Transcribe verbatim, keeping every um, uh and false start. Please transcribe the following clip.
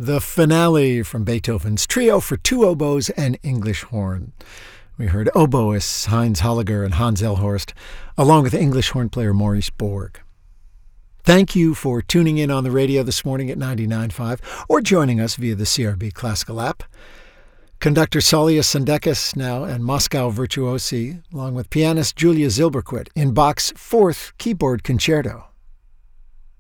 the finale from Beethoven's Trio for Two Oboes and English Horn. We heard oboists Heinz Holliger and Hans Elhorst, along with English horn player Maurice Borg. Thank you for tuning in on the radio this morning at ninety-nine point five or joining us via the C R B Classical app. Conductor Saulius Sandekis now and Moscow Virtuosi, along with pianist Julia Zilberquit in Bach's Fourth Keyboard Concerto.